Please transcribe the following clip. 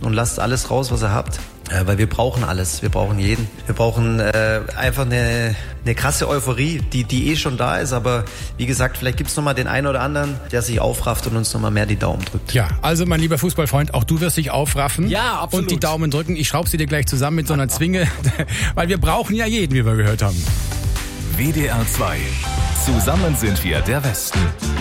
und lasst alles raus, was ihr habt. Weil wir brauchen alles, wir brauchen jeden. Wir brauchen einfach eine krasse Euphorie, die schon da ist. Aber wie gesagt, vielleicht gibt's noch mal den einen oder anderen, der sich aufrafft und uns noch mal mehr die Daumen drückt. Ja, also mein lieber Fußballfreund, auch du wirst dich aufraffen. Ja, absolut. Und die Daumen drücken. Ich schraube sie dir gleich zusammen mit so einer Zwinge, weil wir brauchen ja jeden, wie wir gehört haben. WDR 2. Zusammen sind wir der Westen.